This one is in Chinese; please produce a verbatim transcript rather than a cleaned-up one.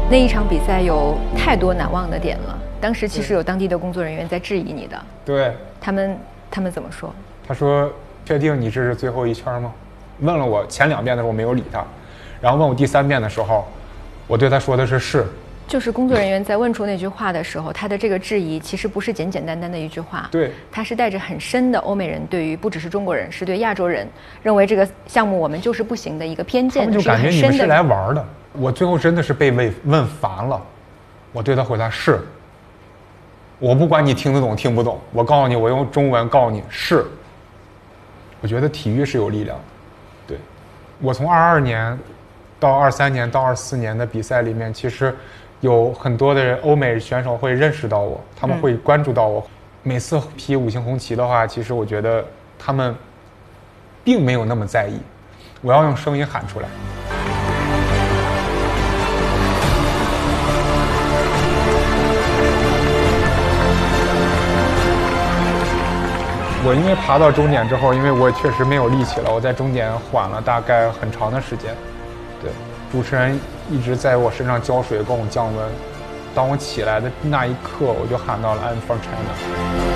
那一场比赛有太多难忘的点了。当时其实有当地的工作人员在质疑你的， 对， 他们他们怎么说？ 他说：“确定你这是最后一圈吗？”问了我前两遍的时候我没有理他，然后问我第三遍的时候，我对他说的是是。 就是工作人员在问出那句话的时候，他的这个质疑其实不是简简单单的一句话， 对， 他是带着很深的欧美人对于不只是中国人，是对亚洲人认为这个项目我们就是不行的一个偏见。 他们就感觉你们是来玩的。我最后真的是被问问烦了，我对他回答是。我不管你听得懂听不懂，我告诉你，我用中文告诉你是。我觉得体育是有力量的，对。我从二二年到二三年到二四年的比赛里面，其实有很多的人欧美选手会认识到我，他们会关注到我。嗯、每次披五星红旗的话，其实我觉得他们并没有那么在意。我要用声音喊出来。我因为爬到终点之后，因为我确实没有力气了，我在终点缓了大概很长的时间。对，主持人一直在我身上浇水，跟我降温。当我起来的那一刻，我就喊到了 "I'm from China"。